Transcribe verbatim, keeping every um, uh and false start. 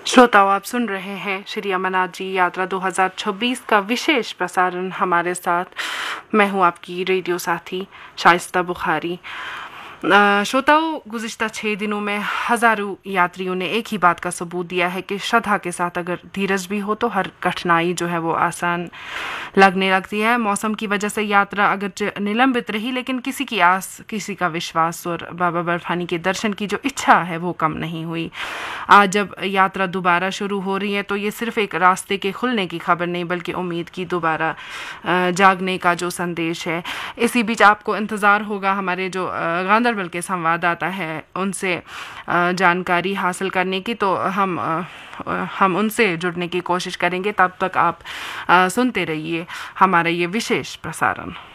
श्रोताओं, आप सुन रहे हैं श्री अमरनाथ जी यात्रा दो हज़ार छब्बीस का विशेष प्रसारण। हमारे साथ मैं हूं आपकी रेडियो साथी शाइस्ता बुखारी। श्रोताओं, गुज़िश्ता छः दिनों में हज़ारों यात्रियों ने एक ही बात का सबूत दिया है कि श्रद्धा के साथ अगर धीरज भी हो तो हर कठिनाई जो है वो आसान लगने लगती है। मौसम की वजह से यात्रा अगर निलंबित रही, लेकिन किसी की आस, किसी का विश्वास और बाबा बर्फानी के दर्शन की जो इच्छा है वो कम नहीं हुई। आज जब यात्रा दोबारा शुरू हो रही है तो ये सिर्फ एक रास्ते के खुलने की खबर नहीं, बल्कि उम्मीद की दोबारा जागने का जो संदेश है। इसी बीच आपको इंतज़ार होगा हमारे जो गांधरबल के संवाददाता है उनसे जानकारी हासिल करने की, तो हम हम उनसे जुड़ने की कोशिश करेंगे। तब तक आप सुनते रहिए हमारा ये विशेष प्रसारण।